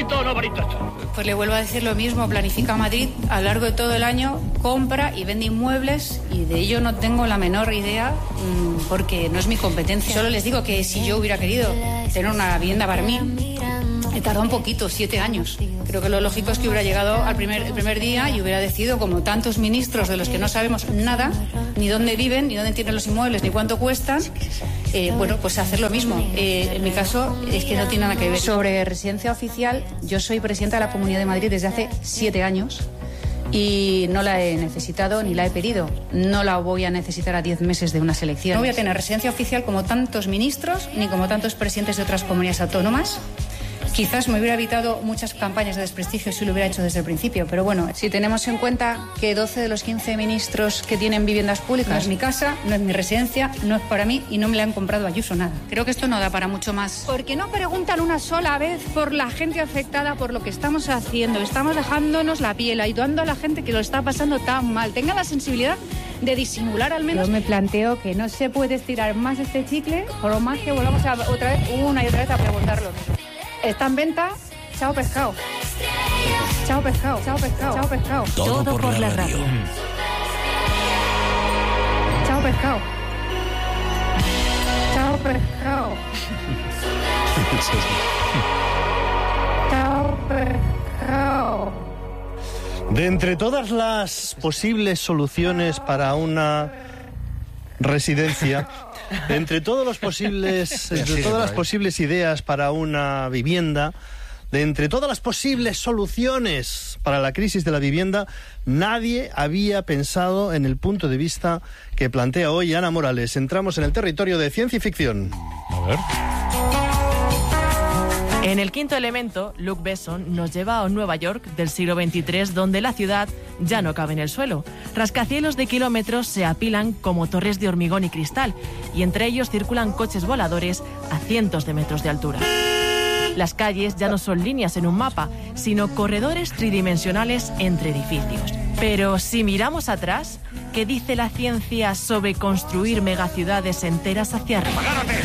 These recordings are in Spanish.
bonito o no bonito esto? Pues le vuelvo a decir lo mismo, Planifica Madrid a lo largo de todo el año compra y vende inmuebles y de ello no tengo la menor idea porque no es mi competencia. Solo les digo que si yo hubiera querido tener una vivienda para mí, he tardado un poquito, 7 años. Creo que lo lógico es que hubiera llegado el primer día y hubiera decidido, como tantos ministros de los que no sabemos nada, ni dónde viven, ni dónde tienen los inmuebles, ni cuánto cuestan, pues hacer lo mismo. En mi caso es que no tiene nada que ver. Sobre residencia oficial, yo soy presidenta de la Comunidad de Madrid desde hace 7 años y no la he necesitado ni la he pedido. No la voy a necesitar a 10 meses de unas elecciones. No voy a tener residencia oficial como tantos ministros ni como tantos presidentes de otras comunidades autónomas. Quizás me hubiera evitado muchas campañas de desprestigio si lo hubiera hecho desde el principio, pero bueno, si tenemos en cuenta que 12 de los 15 ministros que tienen viviendas públicas no es mi casa, no es mi residencia, no es para mí y no me la han comprado a Ayuso nada. Creo que esto no da para mucho más. ¿Por qué no preguntan una sola vez por la gente afectada por lo que estamos haciendo? Estamos dejándonos la piel, ayudando a la gente que lo está pasando tan mal. Tengan la sensibilidad de disimular al menos. Yo me planteo que no se puede estirar más este chicle, por más que volvamos otra vez, una y otra vez a preguntarlo. Está en venta, chao pescado. Chao pescado, chao pescado, chao pescado. Todo por la radio. Chao pescado. Chao pescado. Chao pescado. De entre todas las posibles soluciones para una residencia, entre todas las posibles ideas para una vivienda, de entre todas las posibles soluciones para la crisis de la vivienda, nadie había pensado en el punto de vista que plantea hoy Ana Morales. Entramos en el territorio de ciencia y ficción. A ver. En El Quinto Elemento, Luc Besson nos lleva a Nueva York del siglo XXIII, donde la ciudad ya no cabe en el suelo. Rascacielos de kilómetros se apilan como torres de hormigón y cristal, y entre ellos circulan coches voladores a cientos de metros de altura. Las calles ya no son líneas en un mapa, sino corredores tridimensionales entre edificios. Pero si miramos atrás, ¿qué dice la ciencia sobre construir megaciudades enteras hacia arriba?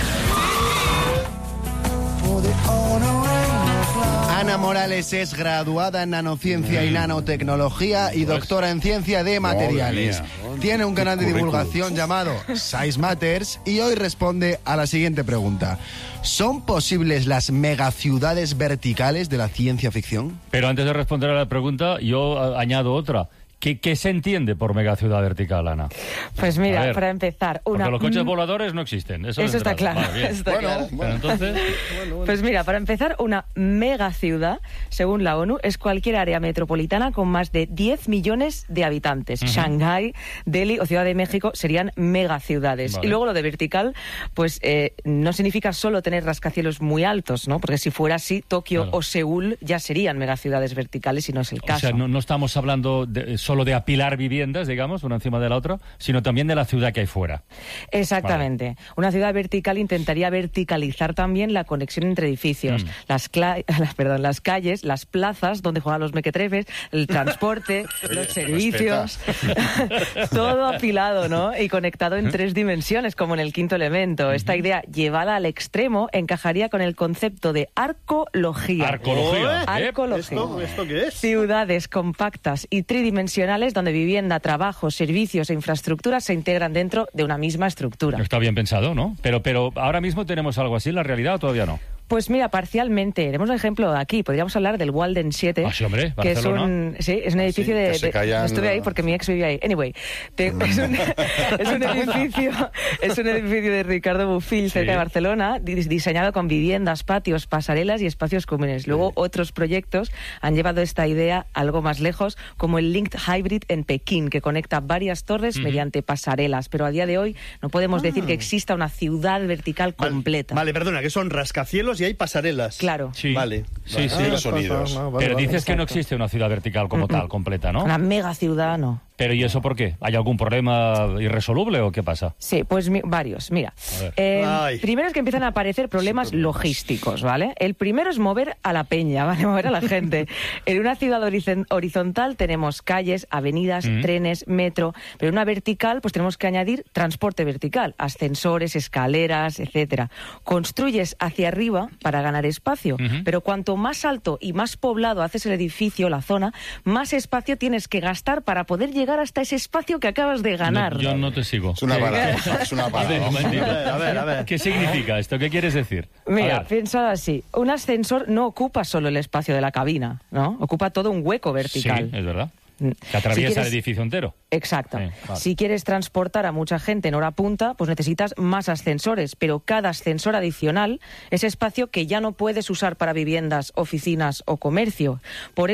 Ana Morales es graduada en nanociencia y nanotecnología y doctora en ciencia de materiales. Tiene un canal de divulgación llamado Size Matters y hoy responde a la siguiente pregunta. ¿Son posibles las megaciudades verticales de la ciencia ficción? Pero antes de responder a la pregunta, yo añado otra. ¿Qué se entiende por megaciudad vertical, Ana? Pues mira, para empezar... Porque los coches voladores no existen. Eso está claro. Vale, está claro. Pero entonces... Pues mira, para empezar, una megaciudad, según la ONU, es cualquier área metropolitana con más de 10 millones de habitantes. Shanghái, Delhi o Ciudad de México serían megaciudades. Vale. Y luego lo de vertical, pues no significa solo tener rascacielos muy altos, ¿no? Porque si fuera así, Tokio o Seúl ya serían megaciudades verticales y no es el caso. O sea, no estamos hablando solo de apilar viviendas, digamos, una encima de la otra, sino también de la ciudad que hay fuera. Exactamente. Vale. Una ciudad vertical intentaría verticalizar también la conexión entre edificios, las calles, las plazas donde juegan los mequetrefes, el transporte, los servicios, todo apilado, ¿no? Y conectado en 3 dimensiones, como en El Quinto Elemento. Esta idea llevada al extremo encajaría con el concepto de arcología. ¿Arcología? ¿Esto qué es? Ciudades compactas y tridimensionales donde vivienda, trabajo, servicios e infraestructuras se integran dentro de una misma estructura. Está bien pensado, ¿no? Pero ahora mismo tenemos algo así en la realidad o todavía no. Pues mira, parcialmente. Tenemos un ejemplo aquí. Podríamos hablar del Walden 7. Ah, sí, hombre, que es un edificio de... Estuve ahí porque mi ex vivía ahí. Anyway, es un edificio de Ricardo Bofill, cerca de Barcelona, diseñado con viviendas, patios, pasarelas y espacios comunes. Luego otros proyectos han llevado esta idea algo más lejos, como el Linked Hybrid en Pekín, que conecta varias torres mediante pasarelas. Pero a día de hoy no podemos decir que exista una ciudad vertical completa. Vale, perdona, que son rascacielos y hay pasarelas. Claro. Sí. Vale. Sí. Los sonidos. Pero dices que no existe una ciudad vertical como tal, completa, ¿no? Una mega ciudad, no. ¿Pero y eso por qué? ¿Hay algún problema irresoluble o qué pasa? Sí, pues varios. Mira, primero es que empiezan a aparecer problemas logísticos, ¿vale? El primero es mover a la peña, ¿vale? Mover a la gente. En una ciudad horizontal tenemos calles, avenidas, trenes, metro, pero en una vertical pues tenemos que añadir transporte vertical, ascensores, escaleras, etcétera. Construyes hacia arriba para ganar espacio, pero cuanto más alto y más poblado haces el edificio, la zona, más espacio tienes que gastar para poder llegar hasta ese espacio que acabas de ganar. No, yo no te sigo. Es una paradoja, es una paradoja. A ver. ¿Qué significa esto? ¿Qué quieres decir? Mira, piensa así. Un ascensor no ocupa solo el espacio de la cabina, ¿no? Ocupa todo un hueco vertical. Sí, es verdad. Que atraviesa el edificio entero. Exacto. Vale. Si quieres transportar a mucha gente en hora punta, pues necesitas más ascensores, pero cada ascensor adicional es espacio que ya no puedes usar para viviendas, oficinas o comercios. Por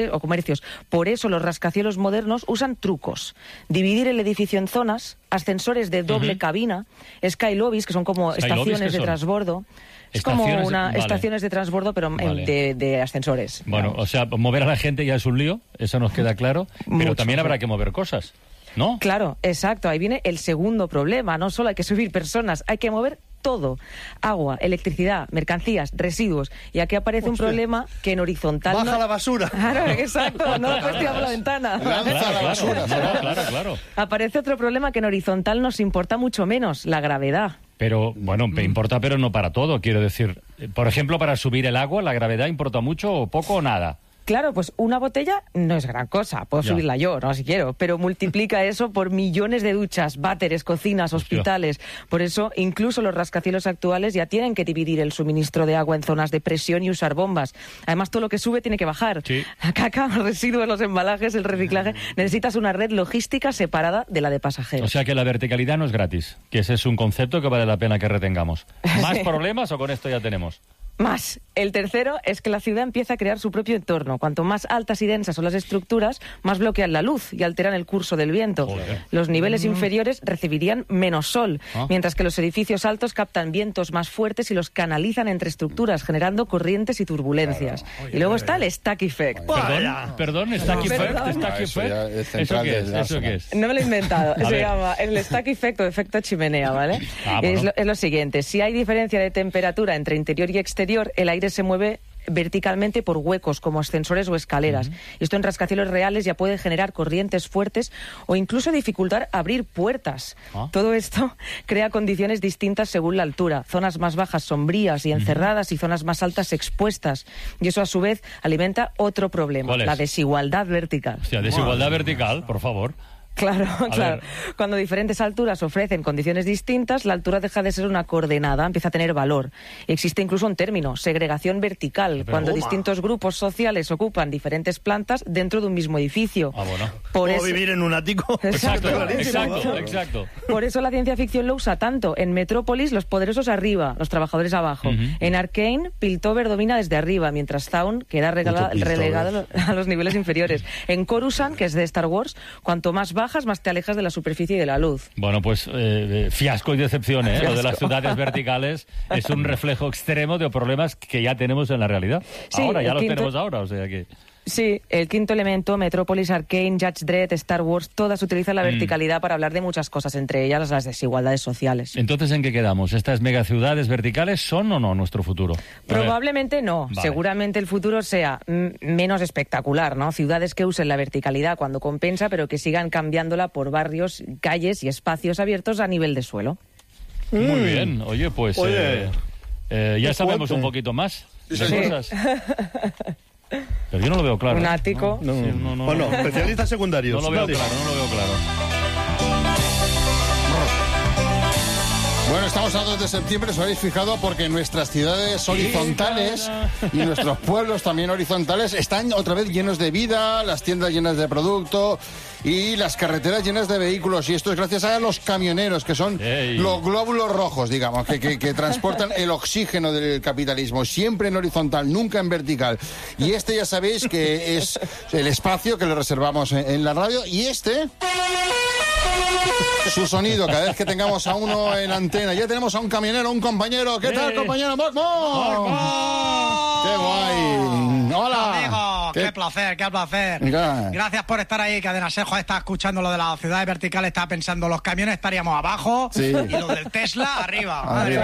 eso los rascacielos modernos usan trucos. Dividir el edificio en zonas, ascensores de doble cabina, skylobbies, que son como estaciones de transbordo. Es como estaciones de transbordo, pero de ascensores. Bueno, digamos. o sea, mover a la gente ya es un lío, eso nos queda claro, pero también habrá que mover cosas, ¿no? Claro, exacto. Ahí viene el segundo problema. No solo hay que subir personas, hay que mover todo. Agua, electricidad, mercancías, residuos. Y aquí aparece un problema que en horizontal... ¡Baja la basura! Claro, exacto. No lo puedes tirar por la ventana. Lanza la basura. Claro. Aparece otro problema que en horizontal nos importa mucho menos, la gravedad. Pero, bueno, importa, pero no para todo. Quiero decir, por ejemplo, para subir el agua, ¿la gravedad importa mucho o poco o nada? Claro, pues una botella no es gran cosa, puedo subirla yo, no si quiero, pero multiplica eso por millones de duchas, váteres, cocinas, hospitales. Por eso, incluso los rascacielos actuales ya tienen que dividir el suministro de agua en zonas de presión y usar bombas. Además, todo lo que sube tiene que bajar. Sí. La caca, los residuos, los embalajes, el reciclaje. Necesitas una red logística separada de la de pasajeros. O sea que la verticalidad no es gratis, que ese es un concepto que vale la pena que retengamos. ¿Más problemas o con esto ya tenemos? Más. El tercero es que la ciudad empieza a crear su propio entorno. Cuanto más altas y densas son las estructuras, más bloquean la luz y alteran el curso del viento. Joder. Los niveles inferiores recibirían menos sol, mientras que los edificios altos captan vientos más fuertes y los canalizan entre estructuras, generando corrientes y turbulencias. Y luego está el stack effect. Perdón, stack effect. ¿Eso qué es? No me lo he inventado. Se llama el stack effect o efecto chimenea, ¿vale? Bueno. Es lo siguiente. Si hay diferencia de temperatura entre interior y exterior, el aire se mueve verticalmente por huecos como ascensores o escaleras. Esto en rascacielos reales ya puede generar corrientes fuertes o incluso dificultar abrir puertas. Todo esto crea condiciones distintas según la altura. Zonas más bajas sombrías y encerradas y zonas más altas expuestas. Y eso a su vez alimenta otro problema, la desigualdad vertical. Hostia, desigualdad vertical, por favor. Claro. Cuando diferentes alturas ofrecen condiciones distintas, la altura deja de ser una coordenada, empieza a tener valor. Existe incluso un término, segregación vertical, cuando distintos grupos sociales ocupan diferentes plantas dentro de un mismo edificio. Como vivir en un ático. Exacto. Por eso la ciencia ficción lo usa tanto. En Metrópolis, los poderosos arriba, los trabajadores abajo. En Arcane, Piltover domina desde arriba, mientras Zaun queda relegado a los niveles inferiores. En Coruscant, que es de Star Wars, cuanto más bajas, más te alejas de la superficie y de la luz. Bueno, pues fiasco y decepción, ¿eh? Lo de las ciudades verticales es un reflejo extremo de problemas que ya tenemos en la realidad. Sí, ahora, ya los tenemos ahora, o sea que... Sí, el quinto elemento, Metrópolis, Arcane, Judge Dredd, Star Wars, todas utilizan la verticalidad para hablar de muchas cosas, entre ellas las desigualdades sociales. Entonces, ¿en qué quedamos? ¿Estas megaciudades verticales son o no nuestro futuro? Probablemente no. Vale. Seguramente el futuro sea menos espectacular, ¿no? Ciudades que usen la verticalidad cuando compensa, pero que sigan cambiándola por barrios, calles y espacios abiertos a nivel de suelo. Muy bien. Oye, pues ya sabemos un poquito más de cosas. Pero yo no lo veo claro. Un ático. Bueno, especialistas secundarios. No lo veo claro. Bueno, estamos a 2 de septiembre, os habéis fijado, porque nuestras ciudades horizontales y nuestros pueblos también horizontales están otra vez llenos de vida, las tiendas llenas de producto y las carreteras llenas de vehículos. Y esto es gracias a los camioneros, que son los glóbulos rojos, digamos, que transportan el oxígeno del capitalismo, siempre en horizontal, nunca en vertical. Y este ya sabéis que es el espacio que le reservamos en la radio. Y su sonido, cada vez que tengamos a uno en antena. Ya tenemos a un camionero, un compañero. ¿Qué tal, compañero? ¡Mosmo! ¡Qué guay! ¡Hola! Amigo, ¿qué placer, qué placer. Venga. Gracias por estar ahí, Cadena Ser. Joder, estaba escuchando lo de las ciudades verticales, estaba pensando, los camiones estaríamos abajo y los del Tesla arriba.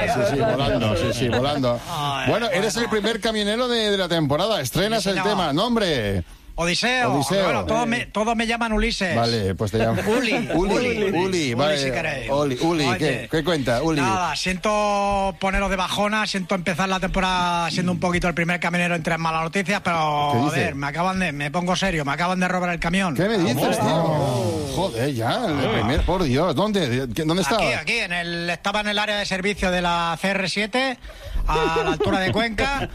Volando. Ay, bueno, eres el primer camionero de la temporada. Estrenas Sí, el señor. tema. Nombre. Odiseo. Bueno, todos me llaman Ulises. Vale, pues te llamo. Uli, vale. si queréis. Uli, Oye, ¿qué cuenta, Uli? Nada, siento poneros de bajona, siento empezar la temporada siendo un poquito el primer camionero en tres malas noticias, pero ¿Qué a dice? ver, me pongo serio, me acaban de robar el camión. ¿Qué me dices, tío? Joder, ya, el primer, por Dios. ¿Dónde estaba? Aquí, estaba en el área de servicio de la CR7, a la altura de Cuenca,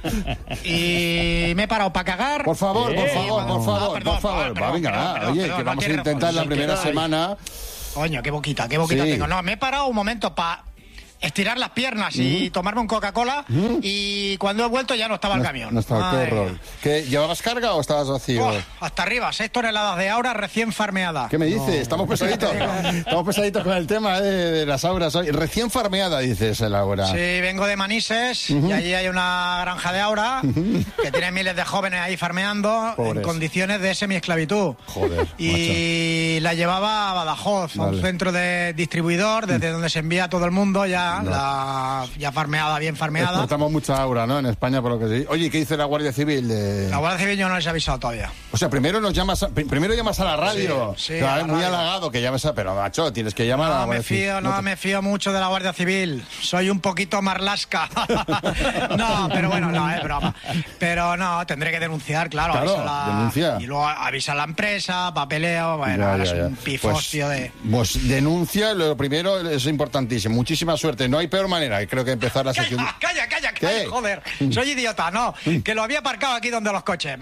y me he parado para cagar. Por favor. Perdón, Va, venga, perdón, oye, que vamos a intentar la primera semana. Coño, qué boquita Sí. tengo. No, me he parado un momento para estirar las piernas y tomarme un Coca-Cola, y cuando he vuelto ya no estaba el camión. No estaba, qué horror. ¿Qué, ¿llevabas carga o estabas vacío? Hasta arriba, 6 toneladas de aura recién farmeada. ¿Qué me dices? Estamos pesaditos con el tema de las auras hoy. Recién farmeada, dices, el aura. Sí, vengo de Manises y allí hay una granja de aura que tiene miles de jóvenes ahí farmeando en condiciones de semiesclavitud. Joder, y la llevaba a Badajoz, a un centro de distribuidor desde donde se envía a todo el mundo ya farmeada, bien farmeada. Exportamos mucha aura, ¿no? En España, por lo que sí. Oye, ¿qué dice la Guardia Civil? La Guardia Civil yo no les he avisado todavía. O sea, primero llamas a la radio. Sí, claro, a la muy radio. halagado que llames pero macho, tienes que llamar a la Guardia Civil. No me fío mucho de la Guardia Civil. Soy un poquito marlasca. No, pero bueno, no, es broma. Pero no, tendré que denunciar, claro. Denuncia. Y luego avisa a la empresa, papeleo, bueno, ahora es un pifostio Pues denuncia, lo primero es importantísimo. Muchísima suerte. No hay peor manera, creo que empezar la sección. Calla, joder. Soy idiota, no. Que lo había aparcado aquí donde los coches.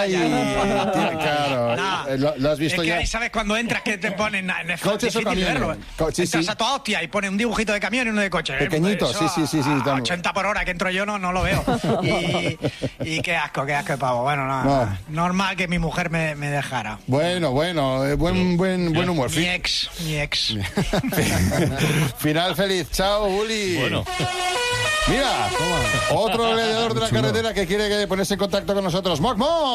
Claro. Lo has visto es que ya. ahí sabes cuando entras que te ponen en ¿Coches o camiones? Entras a toda hostia y pone un dibujito de camión y uno de coche. Pequeñito, Eso sí. a 80 por hora que entro yo no lo veo. Y qué asco de pavo. Bueno, no. Normal que mi mujer me dejara. Bueno, buen humor. Mi ex. Final feliz. Chao, Uli. Bueno. Mira, otro gladiador de la carretera que quiere ponerse en contacto con nosotros. ¡Moc!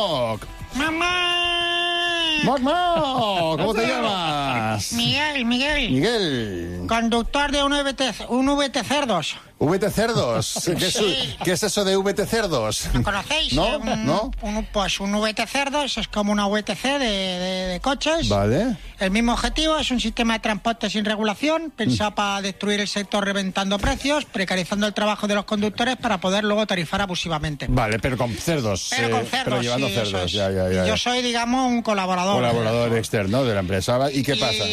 ¡Mamá! ¡Moc! ¿Cómo te llamas? Miguel. Conductor de un VT Cerdos. VT Cerdos. ¿Qué es eso de VT Cerdos? ¿Lo conocéis? ¿No? Pues un VT Cerdos es como una VTC de coches. Vale. El mismo objetivo, es un sistema de transporte sin regulación, pensado para destruir el sector reventando precios, precarizando el trabajo de los conductores para poder luego tarifar abusivamente. Vale, pero con cerdos. Pero llevando cerdos. Ya. Yo soy, digamos, un colaborador. Colaborador externo de la empresa. ¿Y qué pasa?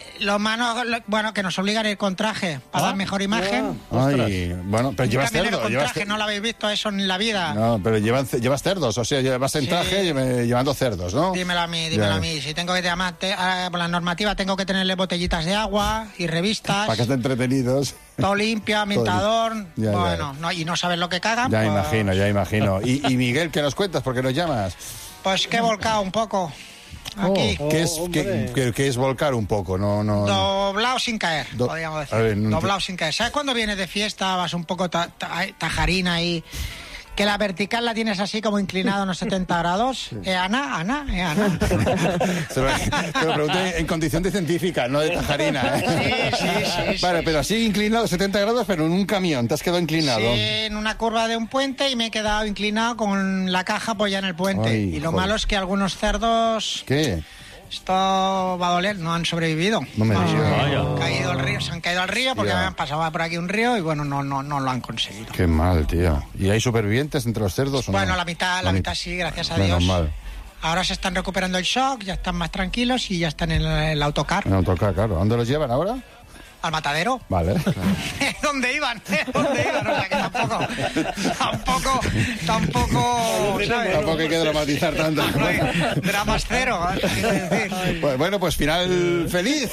Que nos obligan a ir con traje para dar mejor imagen. Pero llevas cerdos. Con traje, cerdos. no lo habéis visto eso en la vida. No, pero llevas cerdos, o sea, vas en traje llevando cerdos, ¿no? Dímelo a mí. Si tengo que llamar, por la normativa tengo que tenerle botellitas de agua y revistas. Para que estén entretenidos. Todo limpio, ambientador. Y no sabes lo que cagan. Ya imagino. ¿Y Miguel, qué nos cuentas? ¿Por qué nos llamas? Pues que he volcado un poco. Aquí. ¿Qué es volcar un poco? Doblado sin caer, podríamos decir. Doblado sin caer. ¿Sabes cuando vienes de fiesta, vas un poco tajarina y que la vertical la tienes así como inclinado unos 70 grados? Ana. Te lo pregunté en condición de científica, no de tajarina. Sí. Vale, pero así inclinado 70 grados, pero en un camión, te has quedado inclinado. Sí, en una curva de un puente y me he quedado inclinado con la caja apoyada en el puente. Y lo malo es que algunos cerdos... ¿Qué? Esto va a doler, no han sobrevivido. No me digas. Se han caído al río porque me han pasado por aquí un río y bueno, no lo han conseguido. Qué mal, tío. ¿Y hay supervivientes entre los cerdos o no? Bueno, la mitad sí, gracias a Dios. Mal. Ahora se están recuperando el shock, ya están más tranquilos y ya están en el autocar. En el autocar, claro. ¿Dónde los llevan ahora? Al matadero. Vale. ¿Dónde iban? O sea que tampoco, ¿sabes? Tampoco hay que dramatizar tanto. Dramas cero, quiero decir. Bueno, pues final feliz.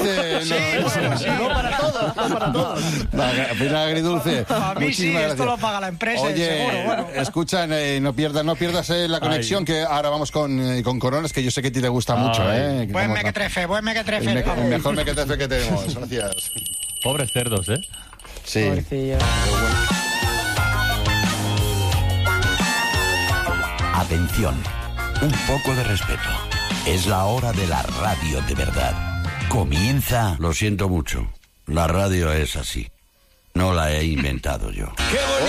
No para todos. Final agridulce. A mí sí, esto lo paga la empresa. Oye, seguro. Escucha, no pierdas la conexión, que ahora vamos con Coronas, que yo sé que a ti te gusta mucho. Buen mequetrefe. El mejor mequetrefe que tenemos. Gracias. Pobres cerdos, ¿eh? Sí. Pobrecillo. Atención. Un poco de respeto. Es la hora de la radio de verdad. Comienza... Lo siento mucho. La radio es así. No la he inventado yo. ¡Qué bonito!